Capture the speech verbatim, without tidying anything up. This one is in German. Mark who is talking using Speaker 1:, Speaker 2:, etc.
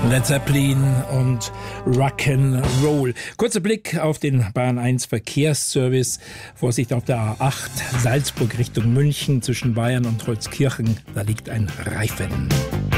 Speaker 1: Led Zeppelin und Rock'n'Roll. Kurzer Blick auf den Bayern eins Verkehrsservice. Vorsicht auf der A acht, Salzburg Richtung München zwischen Bayern und Holzkirchen. Da liegt ein Reifen.